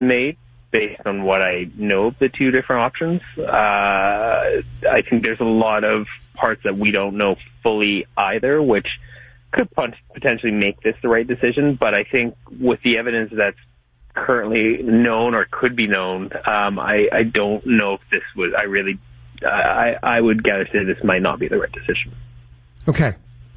made based on what I know of the two different options. I think there's a lot of parts that we don't know fully either, which could potentially make this the right decision. But I think with the evidence that's currently known or could be known, I don't know if this was, I would gather say this might not be the right decision. Okay.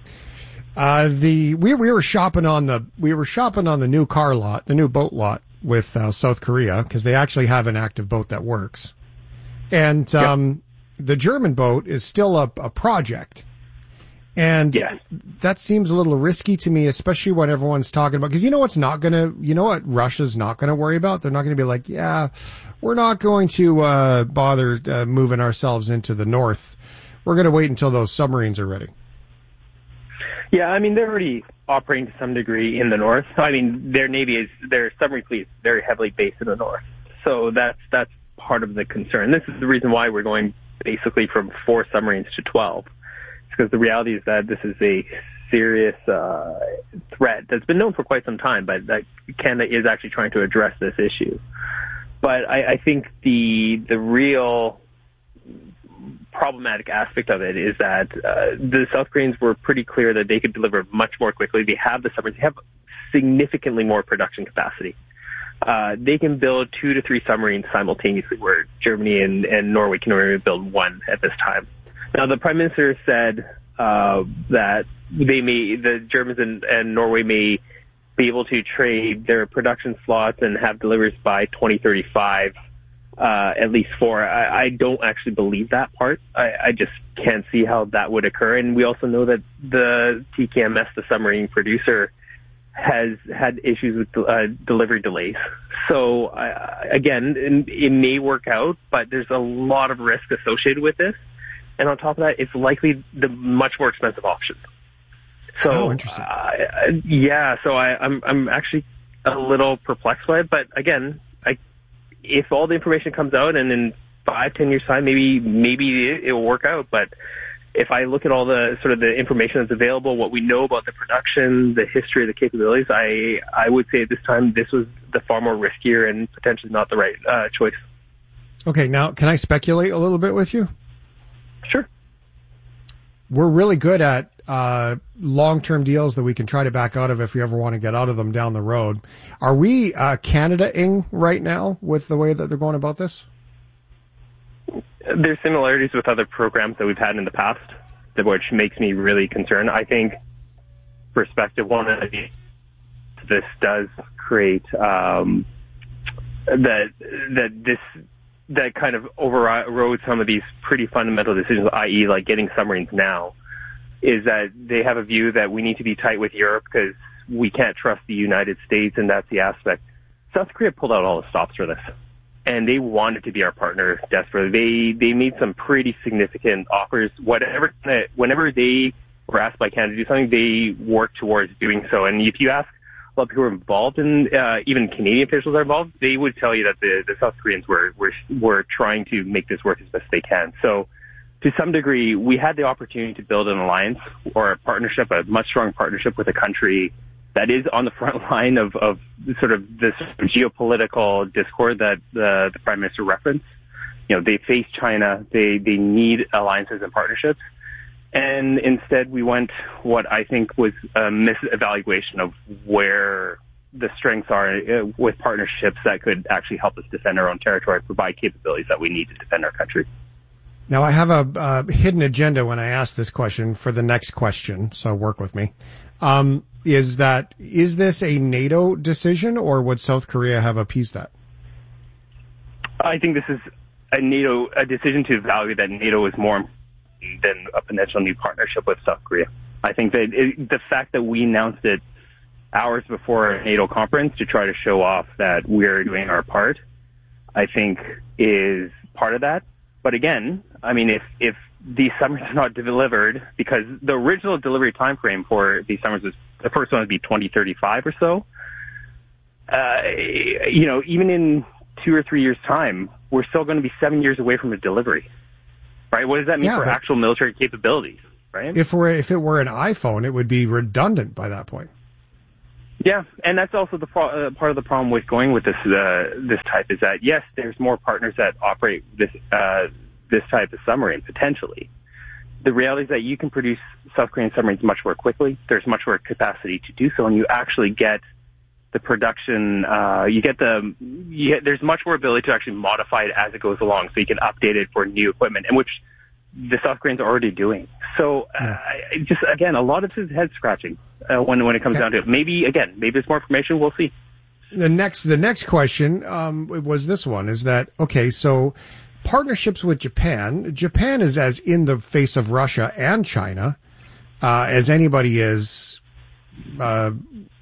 We were shopping on the new car lot, the new boat lot with South Korea, because they actually have an active boat that works. And the German boat is still a project. And that seems a little risky to me, especially when everyone's talking about, because you know what Russia's not going to worry about? They're not going to be like, yeah, we're not going to bother moving ourselves into the north. We're going to wait until those submarines are ready. Yeah, I mean, they're already operating to some degree in the north. I mean, their submarine fleet is very heavily based in the north. So that's part of the concern. This is the reason why we're going basically from 4 submarines to 12. It's because the reality is that this is a serious threat that's been known for quite some time, but that Canada is actually trying to address this issue. But I think the real problematic aspect of it is that the South Koreans were pretty clear that they could deliver much more quickly. They have the submarines. They have significantly more production capacity. They can build 2 to 3 submarines simultaneously, where Germany and Norway can only build 1 at this time. Now, the Prime Minister said that the Germans and Norway may be able to trade their production slots and have deliveries by 2035. At least 4. I don't actually believe that part. I just can't see how that would occur. And we also know that the TKMS, the submarine producer, has had issues with delivery delays. So, again, it may work out, but there's a lot of risk associated with this. And on top of that, it's likely the much more expensive option. So, interesting. So I'm actually a little perplexed by it. But again, if all the information comes out and in 5-10 years time, maybe it will work out. But if I look at all the sort of the information that's available, what we know about the production, the history of the capabilities, I would say at this time this was the far more riskier and potentially not the right choice. Okay, now can I speculate a little bit with you? Sure. We're really good at long-term deals that we can try to back out of if we ever want to get out of them down the road. Are we Canada-ing right now with the way that they're going about this? There's similarities with other programs that we've had in the past, which makes me really concerned. I think perspective one of this does create that kind of overrode some of these pretty fundamental decisions, i.e. like getting submarines now, is that they have a view that we need to be tight with Europe because we can't trust the United States, and that's the aspect. South Korea pulled out all the stops for this, and they wanted to be our partner desperately. They made some pretty significant offers. Whenever they were asked by Canada to do something, they worked towards doing so. And if you ask a lot of people who are involved, and even Canadian officials are involved, they would tell you that the South Koreans were trying to make this work as best they can. So to some degree, we had the opportunity to build an alliance or a partnership, a much stronger partnership with a country that is on the front line of sort of this geopolitical discord that the Prime Minister referenced. You know, they face China. They need alliances and partnerships. And instead, we went what I think was a misevaluation of where the strengths are with partnerships that could actually help us defend our own territory, provide capabilities that we need to defend our country. Now, I have a hidden agenda when I ask this question for the next question, so work with me. Is this a NATO decision, or would South Korea have appeased that? I think this is a decision to evaluate that NATO is more than a potential new partnership with South Korea. I think that the fact that we announced it hours before a NATO conference to try to show off that we're doing our part, I think is part of that. But again, I mean, if these submarines are not delivered, because the original delivery time frame for these submarines was, the first one would be 2035 or so. Even in 2 or 3 years' time, we're still going to be 7 years away from a delivery. Right? What does that mean for actual military capabilities? Right? If it were an iPhone, it would be redundant by that point. Yeah, and that's also the part of the problem with going with this type is that, yes, there's more partners that operate this type of submarine, potentially. The reality is that you can produce South Korean submarines much more quickly. There's much more capacity to do so, and you actually get the production, there's much more ability to actually modify it as it goes along, so you can update it for new equipment, and which the South Koreans are already doing. So, again, a lot of this is head scratching when it comes down to it. Maybe there's more information. We'll see. The next question was this one: is that okay? So, partnerships with Japan. Japan is as in the face of Russia and China as anybody is. The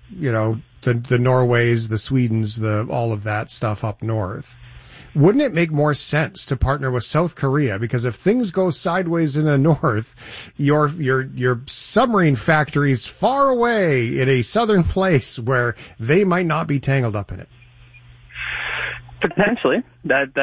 Norways, the Swedens, all of that stuff up north. Wouldn't it make more sense to partner with South Korea? Because if things go sideways in the north, your submarine factory is far away in a southern place where they might not be tangled up in it. Potentially, that's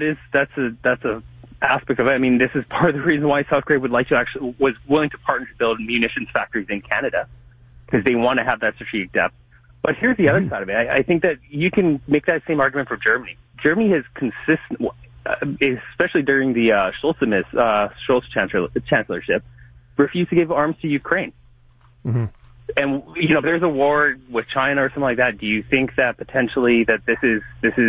a aspect of it. I mean, this is part of the reason why South Korea was willing to partner to build munitions factories in Canada, because they want to have that strategic depth. But here's the other side of it. I think that you can make that same argument for Germany. Germany has especially during the Scholz chancellorship, refused to give arms to Ukraine. Mm-hmm. And if there's a war with China or something like that, do you think that potentially that this is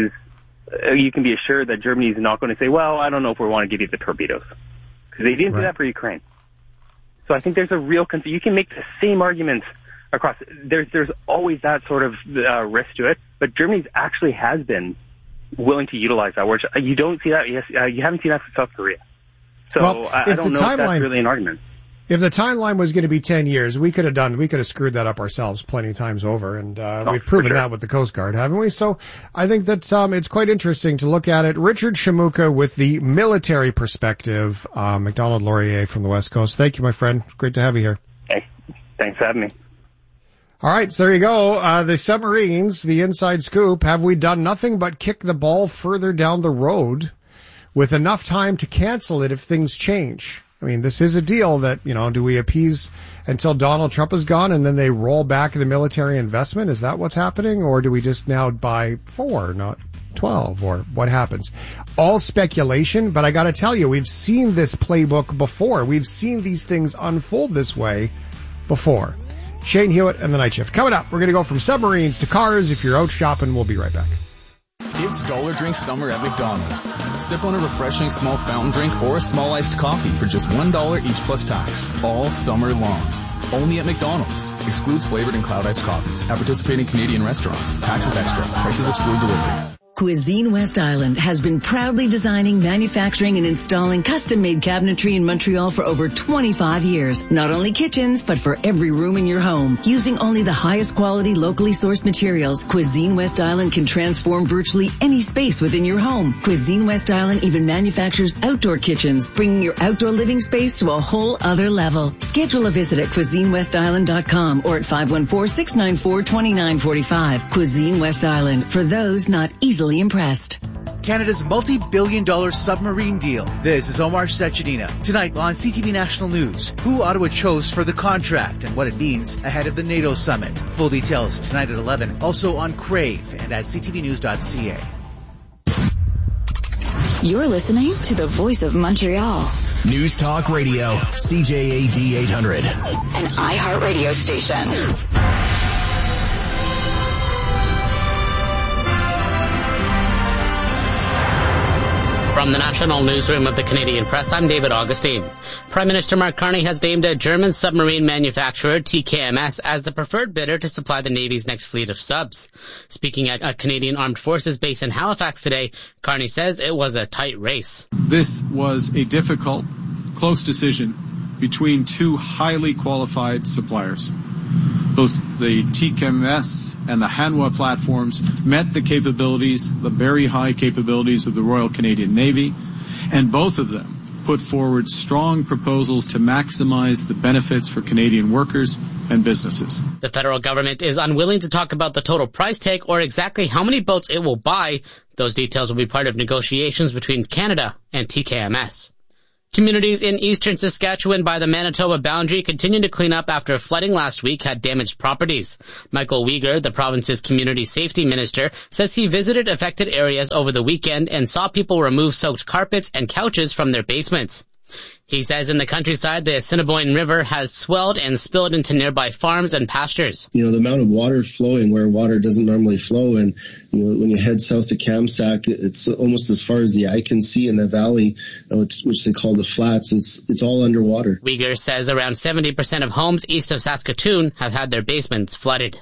you can be assured that Germany is not going to say, well, I don't know if we want to give you the torpedoes, because they didn't do that for Ukraine. So I think there's a real concern. You can make the same arguments across. There's always that sort of risk to it, but Germany actually has been willing to utilize that, which you don't see that. You haven't seen that for South Korea. So I don't know if that's really an argument. If the timeline was going to be 10 years, we could have screwed that up ourselves plenty of times over, and we've proven that with the Coast Guard, haven't we? So I think that it's quite interesting to look at it. Richard Shamuka with the military perspective, Macdonald Laurier from the West Coast. Thank you, my friend. Great to have you here. Hey, thanks for having me. All right, so there you go. The submarines, the inside scoop. Have we done nothing but kick the ball further down the road with enough time to cancel it if things change? I mean, this is a deal that, do we appease until Donald Trump is gone and then they roll back the military investment? Is that what's happening? Or do we just now buy 4, not 12, or what happens? All speculation, but I gotta tell you, we've seen this playbook before. We've seen these things unfold this way before. Shane Hewitt and the Night Shift. Coming up, we're going to go from submarines to cars. If you're out shopping, we'll be right back. It's Dollar Drink Summer at McDonald's. Sip on a refreshing small fountain drink or a small iced coffee for just $1 each plus tax, all summer long. Only at McDonald's. Excludes flavored and cloud iced coffees at participating Canadian restaurants. Taxes extra. Prices exclude delivery. Cuisine West Island has been proudly designing, manufacturing, and installing custom-made cabinetry in Montreal for over 25 years. Not only kitchens, but for every room in your home. Using only the highest quality, locally sourced materials, Cuisine West Island can transform virtually any space within your home. Cuisine West Island even manufactures outdoor kitchens, bringing your outdoor living space to a whole other level. Schedule a visit at CuisineWestIsland.com or at 514-694-2945. Cuisine West Island, for those not easily impressed. Canada's multi-billion-dollar submarine deal. This is Omar Sechenina. Tonight on CTV National News, who Ottawa chose for the contract and what it means ahead of the NATO summit. Full details tonight at 11. Also on Crave and at ctvnews.ca. You're listening to the Voice of Montreal. News Talk Radio, CJAD 800. An iHeartRadio station. From the National Newsroom of the Canadian Press, I'm David Augustine. Prime Minister Mark Carney has named a German submarine manufacturer, TKMS, as the preferred bidder to supply the Navy's next fleet of subs. Speaking at a Canadian Armed Forces base in Halifax today, Carney says it was a tight race. This was a difficult, close decision between two highly qualified suppliers. Both the TKMS and the Hanwha platforms met the capabilities, the very high capabilities of the Royal Canadian Navy, and both of them put forward strong proposals to maximize the benefits for Canadian workers and businesses. The federal government is unwilling to talk about the total price tag or exactly how many boats it will buy. Those details will be part of negotiations between Canada and TKMS. Communities in eastern Saskatchewan by the Manitoba boundary continue to clean up after flooding last week had damaged properties. Michael Uyghur, the province's community safety minister, says he visited affected areas over the weekend and saw people remove soaked carpets and couches from their basements. He says in the countryside, the Assiniboine River has swelled and spilled into nearby farms and pastures. The amount of water flowing where water doesn't normally flow, and when you head south to Kamsack, it's almost as far as the eye can see in the valley, which they call the flats. It's all underwater. Uyghur says around 70% of homes east of Saskatoon have had their basements flooded.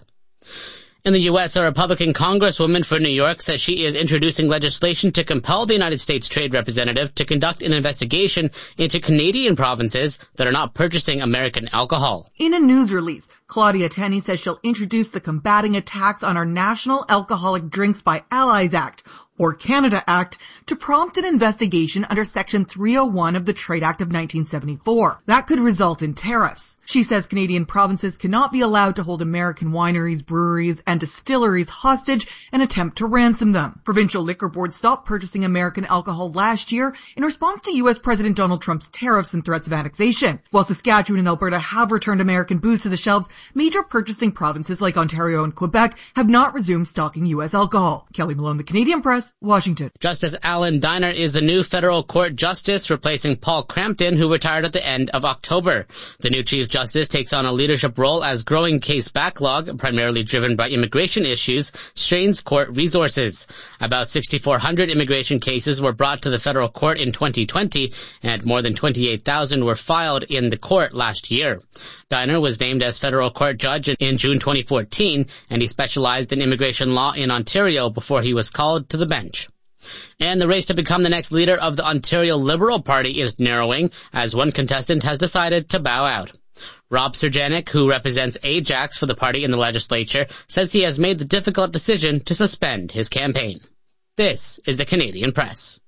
In the U.S., a Republican congresswoman for New York says she is introducing legislation to compel the United States Trade Representative to conduct an investigation into Canadian provinces that are not purchasing American alcohol. In a news release, Claudia Tenney says she'll introduce the Combating Attacks on Our National Alcoholic Drinks by Allies Act, or Canada Act, to prompt an investigation under Section 301 of the Trade Act of 1974. That could result in tariffs. She says Canadian provinces cannot be allowed to hold American wineries, breweries, and distilleries hostage and attempt to ransom them. Provincial liquor boards stopped purchasing American alcohol last year in response to U.S. President Donald Trump's tariffs and threats of annexation. While Saskatchewan and Alberta have returned American booze to the shelves, major purchasing provinces like Ontario and Quebec have not resumed stocking U.S. alcohol. Kelly Malone, The Canadian Press, Washington. Justice Alan Diner is the new federal court justice, replacing Paul Crampton, who retired at the end of October. The new Chief Justice takes on a leadership role as growing case backlog, primarily driven by immigration issues, strains court resources. About 6,400 immigration cases were brought to the federal court in 2020, and more than 28,000 were filed in the court last year. Diner was named as federal court judge in June 2014, and he specialized in immigration law in Ontario before he was called to the bench. And the race to become the next leader of the Ontario Liberal Party is narrowing, as one contestant has decided to bow out. Rob Serjanik, who represents Ajax for the party in the legislature, says he has made the difficult decision to suspend his campaign. This is the Canadian Press.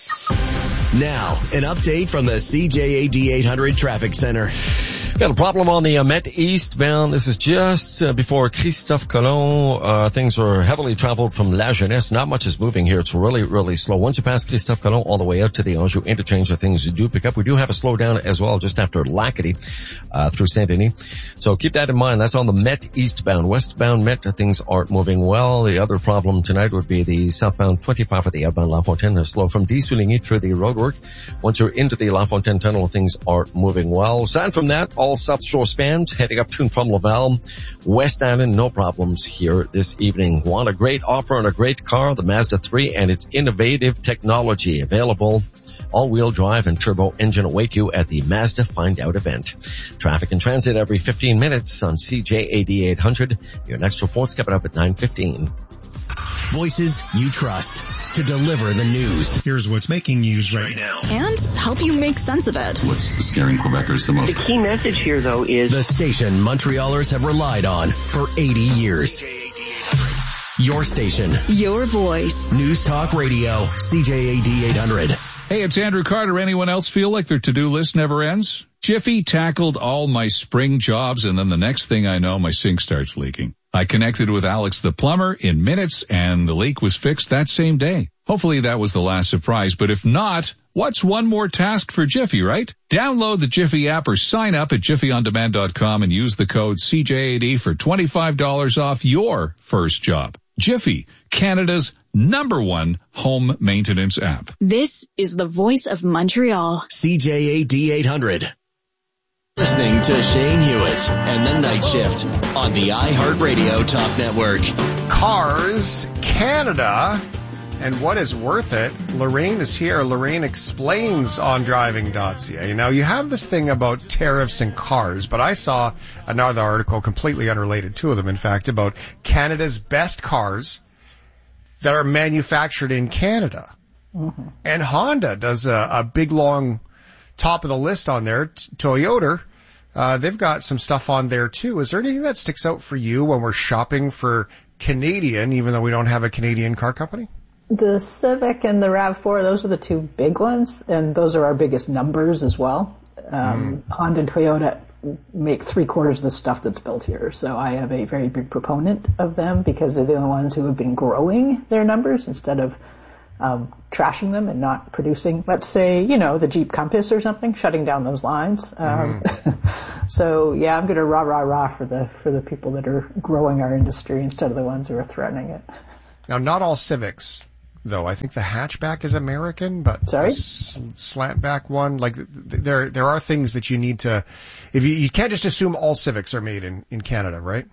Now, an update from the CJAD 800 Traffic Center. Got a problem on the Met eastbound. This is just before Christophe Colomb. Things are heavily traveled from La Jeunesse. Not much is moving here. It's really, really slow. Once you pass Christophe Colomb all the way out to the Anjou interchange, things do pick up. We do have a slowdown as well just after Lacadie through Saint-Denis. So keep that in mind. That's on the Met eastbound. Westbound Met, things aren't moving well. The other problem tonight would be the southbound 25 at the outbound La Fontaine. Slow from Dissouligny through the roadwork. Once you're into the La Fontaine tunnel, things are moving well. Aside from that, all South Shore spans heading up to and from Laval. West Island, no problems here this evening. Want a great offer on a great car? The Mazda 3 and its innovative technology available. All-wheel drive and turbo engine await you at the Mazda Find Out event. Traffic and transit every 15 minutes on CJAD 800. Your next report's coming up at 9:15. Voices you trust to deliver the news. Here's what's making news right now. And help you make sense of it. What's scaring Quebecers the most? The key message here, though, is the station Montrealers have relied on for 80 years. Your station. Your voice. News Talk Radio. CJAD 800. Hey, it's Andrew Carter. Anyone else feel like their to-do list never ends? Jiffy tackled all my spring jobs, and then the next thing I know, my sink starts leaking. I connected with Alex the plumber in minutes, and the leak was fixed that same day. Hopefully that was the last surprise, but if not, what's one more task for Jiffy, right? Download the Jiffy app or sign up at jiffyondemand.com and use the code CJAD for $25 off your first job. Jiffy, Canada's #1 home maintenance app. This is the voice of Montreal. CJAD 800. Listening to Shane Hewitt and the Night Shift on the iHeartRadio Talk Network. Cars, Canada, and what is worth it? Lorraine is here. Lorraine explains on driving.ca. Now, you have this thing about tariffs and cars, but I saw another article completely unrelated, two of them, in fact, about Canada's best cars that are manufactured in Canada. Mm-hmm. And Honda does a big, long top of the list on there. Toyota, they've got some stuff on there too. Is there anything that sticks out for you when we're shopping for Canadian, even though we don't have a Canadian car company? The Civic and the RAV4, those are the two big ones, and those are our biggest numbers as well. Honda and Toyota make 3/4 of the stuff that's built here, so I am a very big proponent of them because they're the only ones who have been growing their numbers instead of trashing them and not producing, let's say, the Jeep Compass or something, shutting down those lines. So yeah, I'm going to rah for the people that are growing our industry instead of the ones who are threatening it. Now, not all Civics, though. I think the hatchback is American, but the slantback one, like there are things that you need to, if you can't just assume all Civics are made in Canada, right?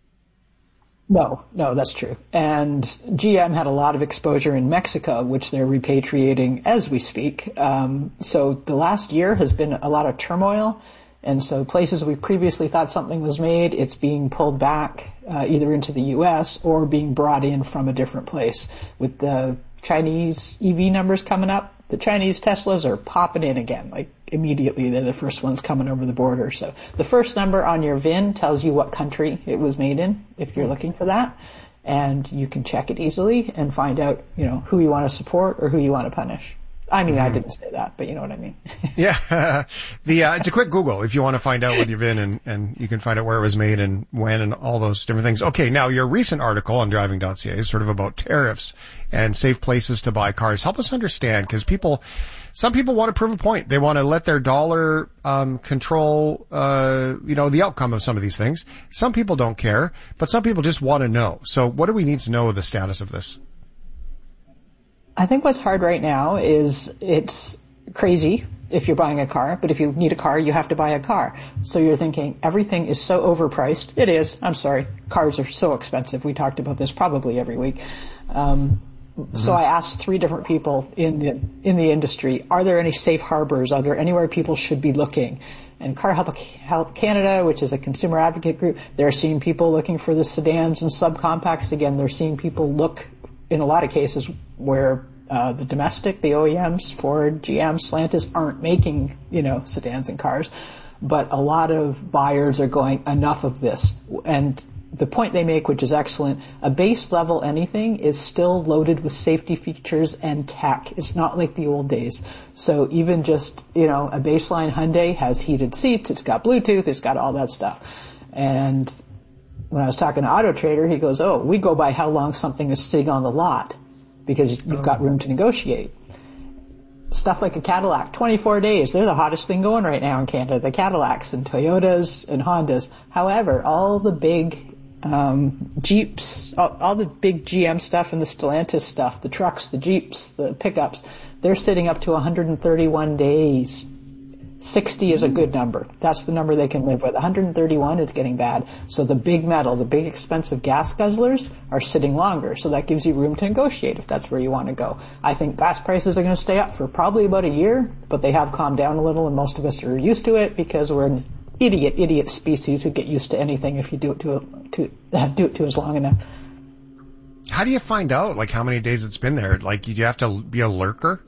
No, that's true. And GM had a lot of exposure in Mexico, which they're repatriating as we speak. So the last year has been a lot of turmoil. And so places we previously thought something was made, it's being pulled back either into the U.S. or being brought in from a different place. With the Chinese EV numbers coming up, the Chinese Teslas are popping in again, like immediately. They're the first ones coming over the border. So the first number on your VIN tells you what country it was made in, if you're looking for that. And you can check it easily and find out, who you want to support or who you want to punish. I mean, I didn't say that, but you know what I mean. Yeah. It's a quick Google if you want to find out with your VIN and you can find out where it was made and when and all those different things. Okay. Now your recent article on driving.ca is sort of about tariffs and safe places to buy cars. Help us understand, because some people want to prove a point. They want to let their dollar, control, the outcome of some of these things. Some people don't care, but some people just want to know. So what do we need to know of the status of this? I think what's hard right now is it's crazy if you're buying a car, but if you need a car, you have to buy a car. So you're thinking everything is so overpriced. It is. I'm sorry. Cars are so expensive. We talked about this probably every week. So I asked 3 different people in the industry, are there any safe harbors? Are there anywhere people should be looking? And Car Help Canada, which is a consumer advocate group, they're seeing people looking for the sedans and subcompacts. Again, they're seeing people look in a lot of cases where the domestic, the OEMs, Ford, GM, Stellantis aren't making, sedans and cars. But a lot of buyers are going, enough of this. And the point they make, which is excellent, a base level anything is still loaded with safety features and tech. It's not like the old days. So even just, a baseline Hyundai has heated seats, it's got Bluetooth, it's got all that stuff. And when I was talking to Auto Trader, he goes, we go by how long something is sitting on the lot because you've got room to negotiate. Stuff like a Cadillac, 24 days. They're the hottest thing going right now in Canada, the Cadillacs and Toyotas and Hondas. However, all the big Jeeps, all the big GM stuff and the Stellantis stuff, the trucks, the Jeeps, the pickups, they're sitting up to 131 days. 60 is a good number. That's the number they can live with. 131 is getting bad. So the big metal, the big expensive gas guzzlers are sitting longer. So that gives you room to negotiate if that's where you want to go. I think gas prices are going to stay up for probably about a year, but they have calmed down a little and most of us are used to it because we're an idiot species who get used to anything if you do it to us long enough. How do you find out, how many days it's been there? Do you have to be a lurker?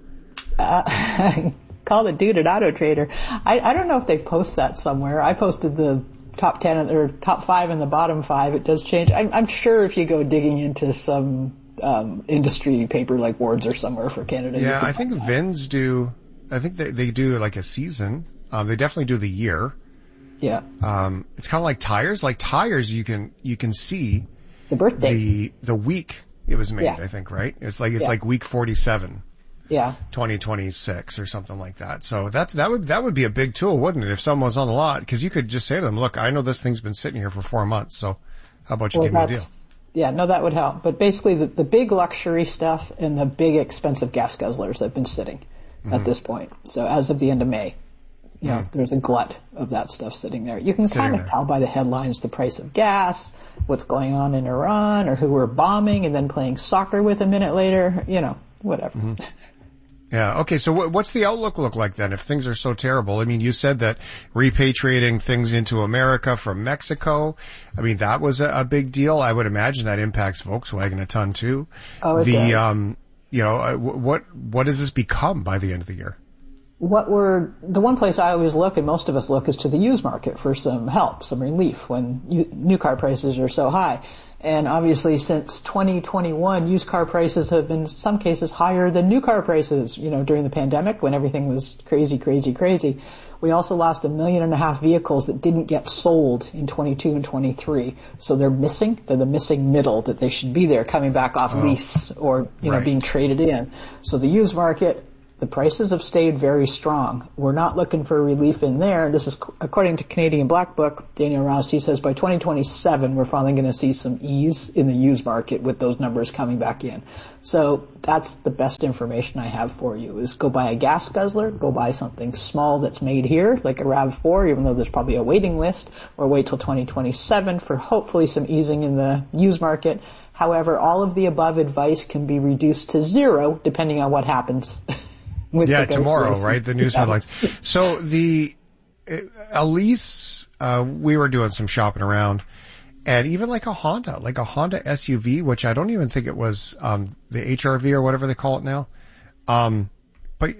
Call the dude at Auto Trader. I don't know if they post that somewhere. I posted the top 10 or top 5 and the bottom 5. It does change. I'm sure if you go digging into some industry paper like Wards or somewhere for Canada. Yeah, I think VINs do. I think they do a season. They definitely do the year. Yeah. It's kind of like tires. Like tires, you can see the birthday, the week it was made. Yeah. I think, right? It's like week 47. Yeah. 2026 or something like that. So that would be a big tool, wouldn't it? If someone was on the lot, because you could just say to them, look, I know this thing's been sitting here for 4 months. So how about you give me a deal? Yeah, no, that would help. But basically the big luxury stuff and the big expensive gas guzzlers have been sitting at this point. So as of the end of May, there's a glut of that stuff sitting there. You can kind of tell by the headlines the price of gas, what's going on in Iran, or who we're bombing and then playing soccer with a minute later, whatever. Mm-hmm. Yeah. Okay. So what's the outlook look like then if things are so terrible? I mean, you said that repatriating things into America from Mexico, I mean, that was a big deal. I would imagine that impacts Volkswagen a ton too. Oh, it does. What does this become by the end of the year? the one place I always look, and most of us look, is to the used market for some help, some relief when new car prices are so high. And obviously since 2021, used car prices have been in some cases higher than new car prices, during the pandemic when everything was crazy. We also lost 1.5 million vehicles that didn't get sold in 22 and 23. So they're missing. They're the missing middle that they should be there coming back off lease or, being traded in. So the used market, the prices have stayed very strong. We're not looking for relief in there. This is according to Canadian Black Book. Daniel Rouse, he says by 2027, we're finally going to see some ease in the used market with those numbers coming back in. So that's the best information I have for you is go buy a gas guzzler, go buy something small that's made here, like a RAV4, even though there's probably a waiting list, or wait till 2027 for hopefully some easing in the used market. However, all of the above advice can be reduced to zero depending on what happens. Tomorrow, right? The news headlines. So Elise, we were doing some shopping around, and even like a Honda SUV, which I don't even think it was, the HRV or whatever they call it now. But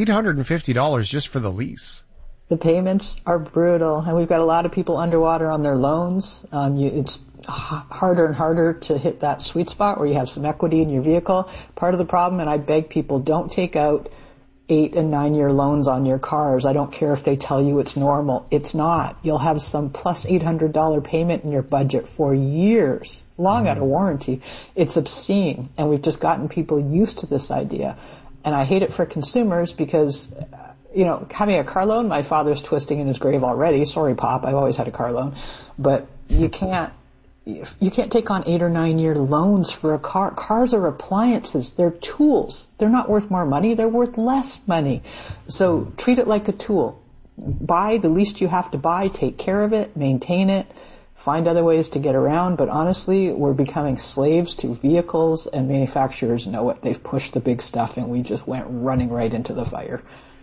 $850 just for the lease. The payments are brutal, and we've got a lot of people underwater on their loans. It's harder and harder to hit that sweet spot where you have some equity in your vehicle. Part of the problem, and I beg people, don't take out 8 and 9 year loans on your cars. I don't care if they tell you it's normal. It's not. You'll have some plus $800 payment in your budget for years, long out of warranty. It's obscene, and we've just gotten people used to this idea. And I hate it for consumers because, having a car loan, my father's twisting in his grave already. Sorry, Pop, I've always had a car loan. But you can't take on 8 or 9 year loans for a car. Cars are appliances. They're tools. They're not worth more money. They're worth less money. So treat it like a tool. Buy the least you have to buy. Take care of it. Maintain it. Find other ways to get around. But honestly, we're becoming slaves to vehicles, and manufacturers know it. They've pushed the big stuff, and we just went running right into the fire.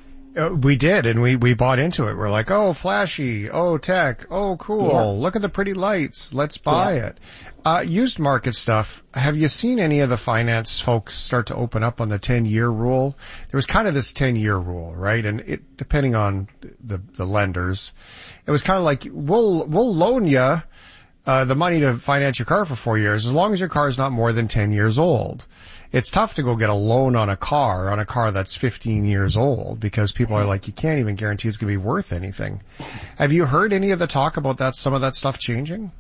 We did, and we bought into it. We're like, oh, flashy, oh, tech, oh, cool, Look at the pretty lights, let's buy it. Used market stuff, have you seen any of the finance folks start to open up on the 10-year rule? There was kind of this 10-year rule, right? And it, depending on the lenders, it was kind of like, we'll loan you the money to finance your car for 4 years as long as your car is not more than 10 years old. It's tough to go get a loan on a car that's 15 years old, because people are like, you can't even guarantee it's going to be worth anything. Have you heard any of the talk about that, some of that stuff changing?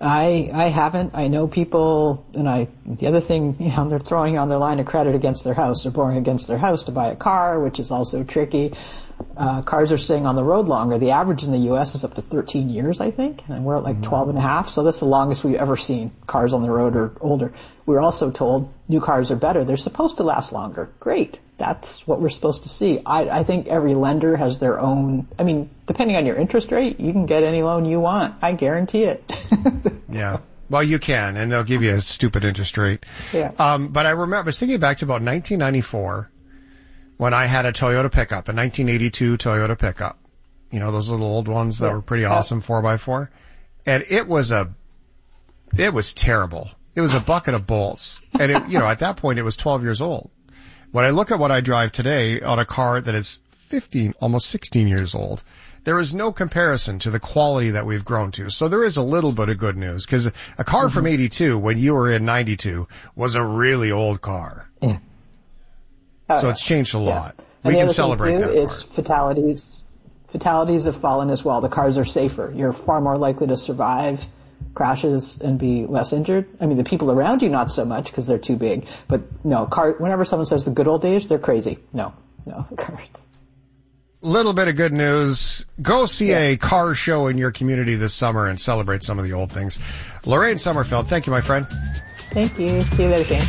I haven't. I know people, and the other thing, they're throwing on their line of credit against their house. They're borrowing against their house to buy a car, which is also tricky. Cars are staying on the road longer. The average in the U.S. is up to 13 years, I think, and we're at like 12 and a half. So that's the longest we've ever seen cars on the road or older. We're also told new cars are better. They're supposed to last longer. Great. That's what we're supposed to see. I think every lender has their own, depending on your interest rate, you can get any loan you want. I guarantee it. Yeah. Well, you can, and they'll give you a stupid interest rate. Yeah. But I was thinking back to about 1994 when I had a Toyota pickup, a 1982 Toyota pickup. Those little old ones that were pretty awesome, 4x4. And it was terrible. It was a bucket of bolts. And at that point it was 12 years old. When I look at what I drive today on a car that is 15, almost 16 years old, there is no comparison to the quality that we've grown to. So there is a little bit of good news, because a car from 82 when you were in 92 was a really old car. Yeah. So it's changed a lot. Yeah. We can celebrate that part. Fatalities have fallen as well. The cars are safer. You're far more likely to survive crashes and be less injured. The people around you, not so much because they're too big. But no, whenever someone says the good old days, they're crazy. No, cars. Little bit of good news. Go see a car show in your community this summer and celebrate some of the old things. Lorraine Sommerfeld, thank you, my friend. Thank you. See you later, Shane.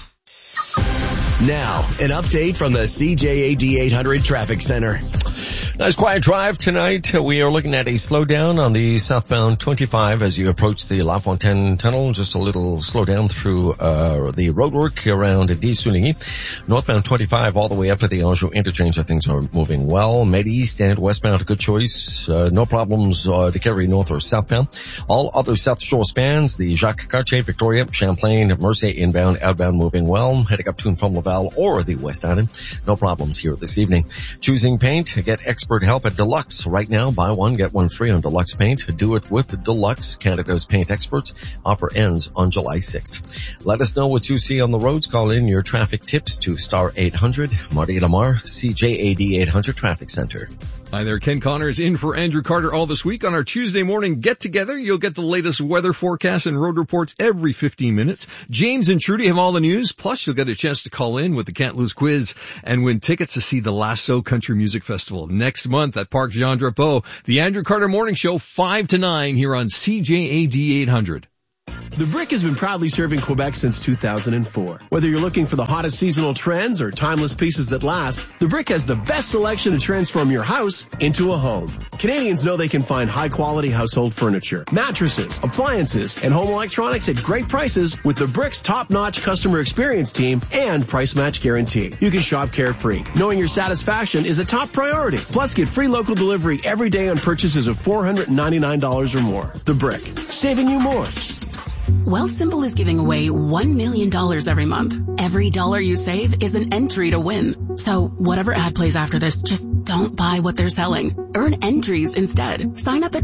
Now, an update from the CJAD 800 Traffic Center. Nice quiet drive tonight. We are looking at a slowdown on the southbound 25 as you approach the La Fontaine Tunnel. Just a little slowdown through the roadwork around Des-Souligny. Northbound 25 all the way up to the Anjou interchange. Things are moving well. Med East and westbound, a good choice. No problems to carry north or southbound. All other South Shore spans, the Jacques Cartier, Victoria, Champlain, Mercier inbound, outbound moving well. Heading up to and from Laval or the West Island. No problems here this evening. Choosing paint, get expert help at Deluxe. Right now, buy one, get one free on Deluxe Paint. Do it with Deluxe, Canada's paint experts. Offer ends on July 6th. Let us know what you see on the roads. Call in your traffic tips to star 800. Marty Lamar, CJAD 800 Traffic Center. Hi there, Ken Connors in for Andrew Carter all this week. On our Tuesday morning get-together, you'll get the latest weather forecasts and road reports every 15 minutes. James and Trudy have all the news, plus you'll get a chance to call in with the Can't Lose quiz and win tickets to see the Lasso Country Music Festival next month at Parc Jean Drapeau. The Andrew Carter Morning Show, 5 to 9 here on CJAD 800. The Brick has been proudly serving Quebec since 2004. Whether you're looking for the hottest seasonal trends or timeless pieces that last, The Brick has the best selection to transform your house into a home. Canadians know they can find high-quality household furniture, mattresses, appliances, and home electronics at great prices with The Brick's top-notch customer experience team and price match guarantee. You can shop carefree, knowing your satisfaction is a top priority. Plus, get free local delivery every day on purchases of $499 or more. The Brick, saving you more. Wealthsimple is giving away $1 million every month. Every dollar you save is an entry to win. So whatever ad plays after this, just don't buy what they're selling. Earn entries instead. Sign up at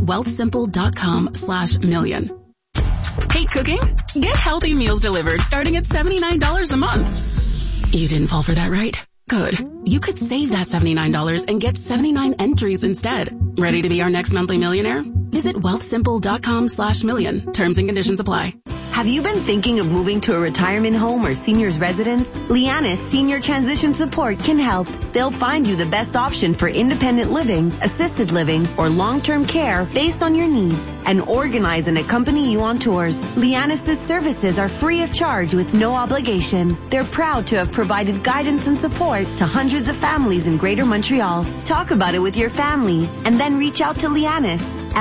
wealthsimple.com/million. Hate cooking? Get healthy meals delivered starting at $79 a month. You didn't fall for that, right? Good. You could save that $79 and get 79 entries instead. Ready to be our next monthly millionaire? Visit wealthsimple.com/million. Terms and conditions apply. Have you been thinking of moving to a retirement home or senior's residence? Lianis Senior Transition Support can help. They'll find you the best option for independent living, assisted living, or long-term care based on your needs and organize and accompany you on tours. Lianis' services are free of charge with no obligation. They're proud to have provided guidance and support to hundreds of families in Greater Montreal. Talk about it with your family and then reach out to Lianis,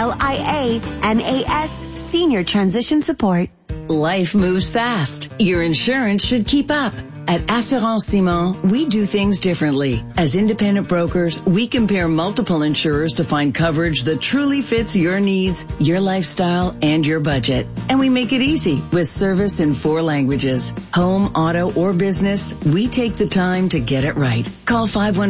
LIANAS Senior Transition Support. Life moves fast. Your insurance should keep up. At Assurance Simon, we do things differently. As independent brokers, we compare multiple insurers to find coverage that truly fits your needs, your lifestyle, and your budget. And we make it easy with service in 4 languages. Home, auto, or business, we take the time to get it right. Call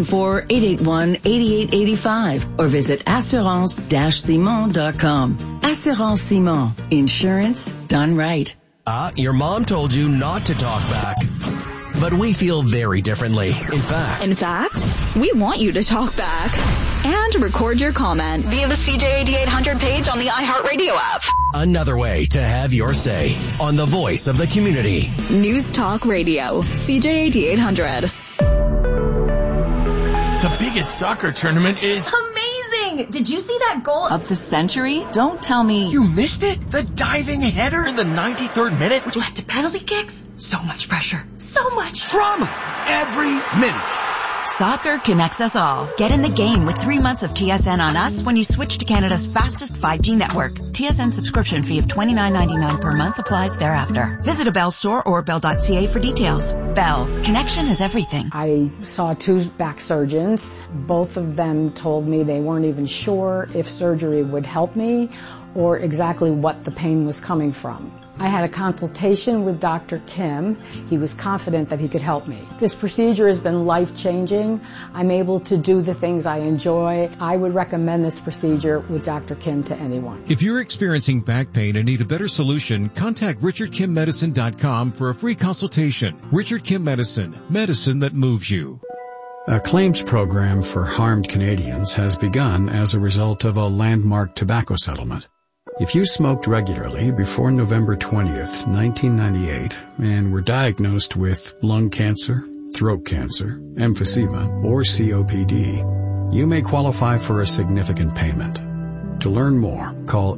514-881-8885 or visit assurance-simon.com. Assurance Simon. Insurance done right. Your mom told you not to talk back. But we feel very differently. In fact, we want you to talk back and record your comment via the CJAD 800 page on the iHeartRadio app. Another way to have your say on the voice of the community. News Talk Radio, CJAD 800. The biggest soccer tournament is amazing! Did you see that goal of the century? Don't tell me you missed it. The diving header in the 93rd minute, which led to penalty kicks. So much pressure. So much drama every minute. Soccer connects us all. Get in the game with 3 months of TSN on us when you switch to Canada's fastest 5G network. TSN subscription fee of $29.99 per month applies thereafter. Visit a Bell store or bell.ca for details. Bell. Connection is everything. I saw 2 back surgeons. Both of them told me they weren't even sure if surgery would help me or exactly what the pain was coming from. I had a consultation with Dr. Kim. He was confident that he could help me. This procedure has been life-changing. I'm able to do the things I enjoy. I would recommend this procedure with Dr. Kim to anyone. If you're experiencing back pain and need a better solution, contact RichardKimMedicine.com for a free consultation. Richard Kim Medicine, medicine that moves you. A claims program for harmed Canadians has begun as a result of a landmark tobacco settlement. If you smoked regularly before November 20th, 1998, and were diagnosed with lung cancer, throat cancer, emphysema, or COPD, you may qualify for a significant payment. To learn more, call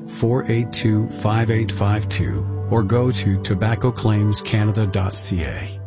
888-482-5852 or go to tobaccoclaimscanada.ca.